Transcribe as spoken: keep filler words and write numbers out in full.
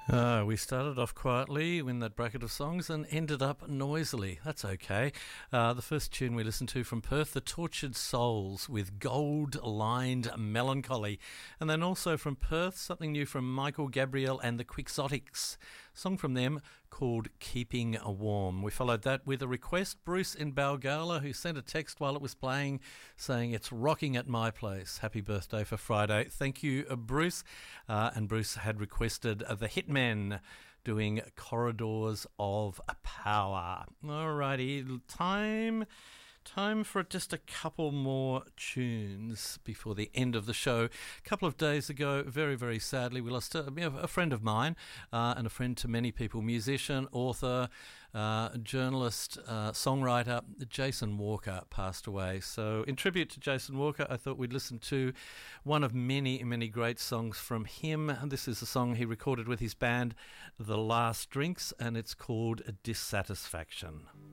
Uh, we started off quietly in that bracket of songs and ended up noisily. That's okay. Uh, the first tune we listened to from Perth, The Tortured Souls with Gold-Lined Melancholy. And then also from Perth, something new from Michael Gabriel and the Quixotics. Song from them called Keeping Warm. We followed that with a request, Bruce in Balgala, who sent a text while it was playing saying it's rocking at my place. Happy birthday for Friday. Thank you, Bruce. Uh, and Bruce had requested uh, the Hitman doing Corridors of Power. Alrighty, time time for just a couple more tunes before the end of the show. A couple of days ago, very, very sadly, we lost a, a friend of mine uh, and a friend to many people, musician, author, uh, journalist, uh, songwriter, Jason Walker passed away. So in tribute to Jason Walker, I thought we'd listen to one of many, many great songs from him. And this is a song he recorded with his band, The Last Drinks, and it's called Dissatisfaction.